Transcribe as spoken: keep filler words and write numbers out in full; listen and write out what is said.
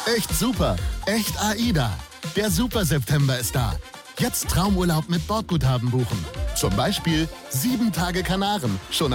Echt super. Echt AIDA. Der Super September ist da. Jetzt Traumurlaub mit Bordguthaben buchen. Zum Beispiel sieben Tage Kanaren. Schon